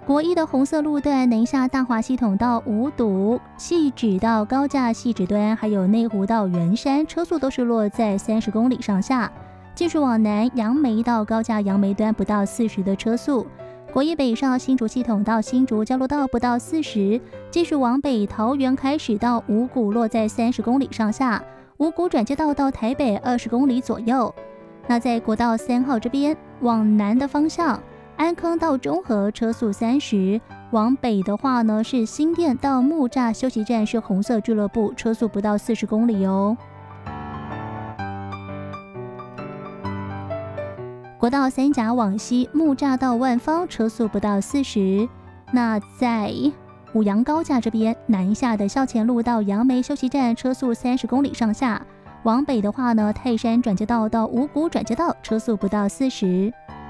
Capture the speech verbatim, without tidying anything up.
国一的红色路段南下大华系统到五堵，汐止到高架汐止端，还有内湖到圆山，车速都是落在三十公里上下。继续往南，杨梅到高架杨梅端不到四十的车速。国一北上新竹系统到新竹交流道不到四十，继续往北桃园开始到五股落在三十公里上下，五股转接道到台北二十公里左右。那在国道三号这边往南的方向，安坑到中和车速三十，往北的话呢是新店到木栅休息站是红色俱乐部，车速不到四十公里哦。国道三甲往西，木栅到万芳车速不到四十。那在五杨高架这边南下的校前路到杨梅休息站车速三十公里上下。往北的话呢，泰山转接道到五股转接道车速不到四十。